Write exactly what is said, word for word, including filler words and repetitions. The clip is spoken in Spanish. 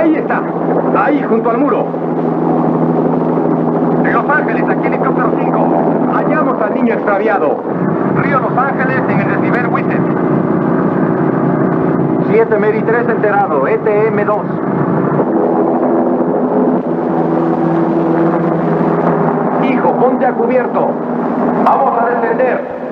Ahí está. Ahí, junto al muro. De Los Ángeles, aquí helicóptero cinco. Hallamos al niño extraviado. Río Los Ángeles en el desnivel Witten. siete Mary tres enterado, E T M dos. Hijo, ponte a cubierto. Vamos a descender.